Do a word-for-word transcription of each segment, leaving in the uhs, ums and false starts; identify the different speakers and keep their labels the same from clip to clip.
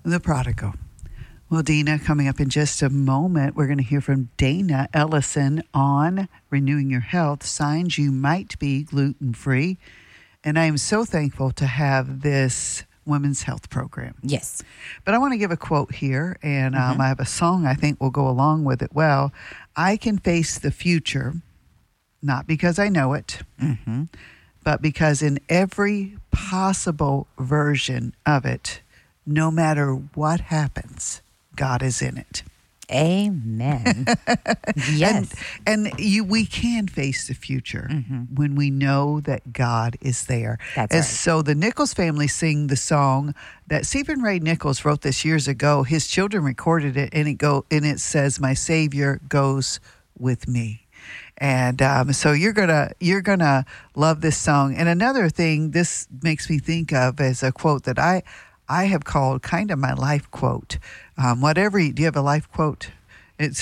Speaker 1: The Prodigal. Well, Dina, coming up in just a moment, we're going to hear from Dana Ellison on Renewing Your Health, signs you might be gluten-free. And I am so thankful to have this women's health program.
Speaker 2: Yes.
Speaker 1: But I want to give a quote here, and um,
Speaker 2: Mm-hmm.
Speaker 1: I have a song I think will go along with it well. I can face the future, not because I know it,
Speaker 2: Mm-hmm.
Speaker 1: but because in every possible version of it, no matter what happens, God is in it.
Speaker 2: Amen. Yes.
Speaker 1: And, and you, we can face the future
Speaker 2: Mm-hmm.
Speaker 1: when we know that God is there.
Speaker 2: That's
Speaker 1: and
Speaker 2: right.
Speaker 1: so the Nichols family sing the song that Stephen Ray Nichols wrote this years ago. His children recorded it, and it go and it says, "My Savior goes with me." And um, so you're gonna you're gonna love this song. And another thing this makes me think of is a quote that I. I have called kind of my life quote. Um, whatever, you, do you have a life quote? It's,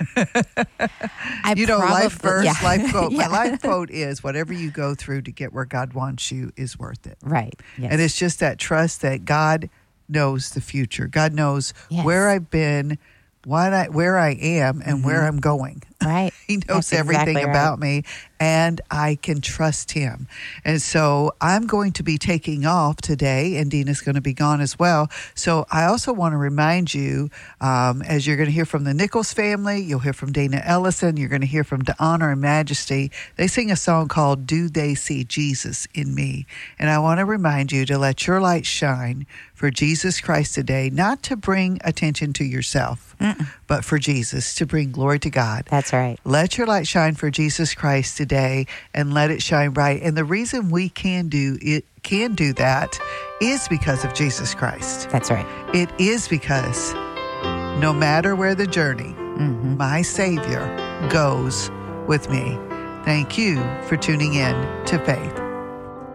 Speaker 2: I
Speaker 1: you know, life
Speaker 2: probably-
Speaker 1: verse,
Speaker 2: yeah.
Speaker 1: life quote.
Speaker 2: Yeah.
Speaker 1: My life quote is whatever you go through to get where God wants you is worth it.
Speaker 2: Right. Yes.
Speaker 1: And it's just that trust that God knows the future. God knows
Speaker 2: Yes.
Speaker 1: where I've been, what I, where I am, and
Speaker 2: Mm-hmm.
Speaker 1: where I'm going.
Speaker 2: Right.
Speaker 1: He knows
Speaker 2: That's
Speaker 1: everything
Speaker 2: exactly
Speaker 1: about
Speaker 2: right.
Speaker 1: me, and I can trust him. And so I'm going to be taking off today, and Dina's going to be gone as well. So I also want to remind you, um, as you're going to hear from the Nichols family, you'll hear from Dana Ellison, you're going to hear from Honor and Majesty. They sing a song called "Do They See Jesus in Me?" And I want to remind you to let your light shine for Jesus Christ today, not to bring attention to yourself,
Speaker 2: Mm-mm.
Speaker 1: but for Jesus, to bring glory to God.
Speaker 2: That's right.
Speaker 1: Let your light shine for Jesus Christ today, and let it shine bright. And the reason we can do it, can do that, is because of Jesus Christ.
Speaker 2: That's right.
Speaker 1: It is because no matter where the journey,
Speaker 2: Mm-hmm.
Speaker 1: my Savior goes with me. Thank you for tuning in to Faith.